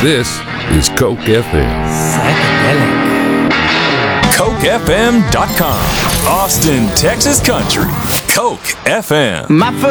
This is Coke FM. Psychedelic. CokeFM.com. Austin, Texas country. Coke FM. My